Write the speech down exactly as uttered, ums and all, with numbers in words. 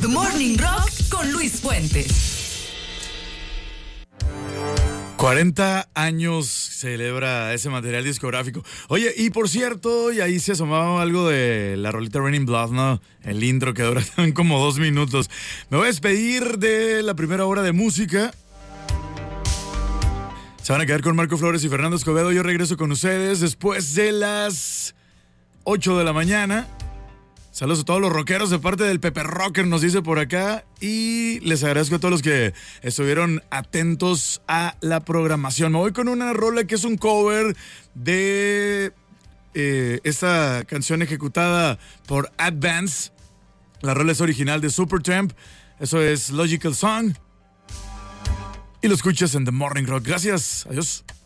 The Morning Rock con Luis Fuentes. cuarenta años celebra ese material discográfico. Oye, y por cierto, y ahí se asomaba algo de la rolita Raining Blood, ¿no? El intro que dura como dos minutos. Me voy a despedir de la primera hora de música. Se van a quedar con Marco Flores y Fernando Escobedo. Yo regreso con ustedes después de las ocho de la mañana. Saludos a todos los rockeros de parte del Pepe Rocker, nos dice por acá. Y les agradezco a todos los que estuvieron atentos a la programación. Me voy con una rola que es un cover de eh, esta canción ejecutada por Advance. La rola es original de Supertramp. Eso es Logical Song. Y lo escuchas en The Morning Rock. Gracias. Adiós.